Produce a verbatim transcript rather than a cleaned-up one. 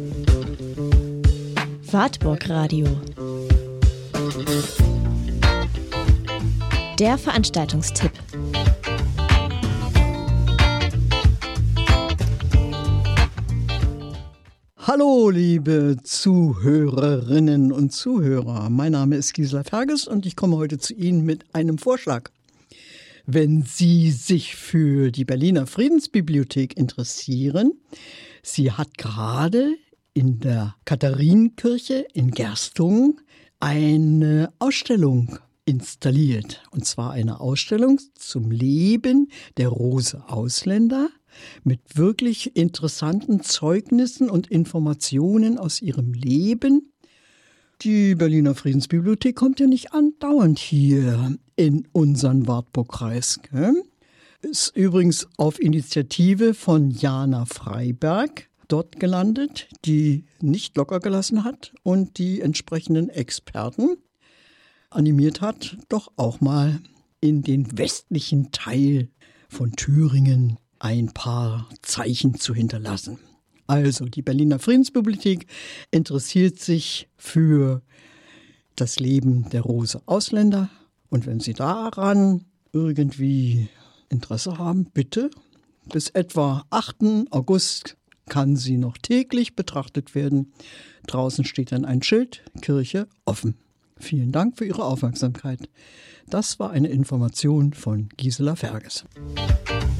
Wartburg Radio. Der Veranstaltungstipp. Hallo, liebe Zuhörerinnen und Zuhörer. Mein Name ist Gisela Ferges und ich komme heute zu Ihnen mit einem Vorschlag. Wenn Sie sich für die Berliner Friedensbibliothek interessieren, sie hat gerade in der Katharinenkirche in Gerstungen eine Ausstellung installiert. Und zwar eine Ausstellung zum Leben der Rose Ausländer mit wirklich interessanten Zeugnissen und Informationen aus ihrem Leben. Die Berliner Friedensbibliothek kommt ja nicht andauernd hier in unseren Wartburgkreis. Gell? Ist übrigens auf Initiative von Jana Freiberg dort gelandet, die nicht locker gelassen hat und die entsprechenden Experten animiert hat, doch auch mal in den westlichen Teil von Thüringen ein paar Zeichen zu hinterlassen. Also, die Berliner Friedensbibliothek interessiert sich für das Leben der Rose Ausländer. Und wenn Sie daran irgendwie Interesse haben, bitte, bis etwa achten August kann sie noch täglich betrachtet werden. Draußen steht dann ein Schild, Kirche offen. Vielen Dank für Ihre Aufmerksamkeit. Das war eine Information von Gisela Ferges.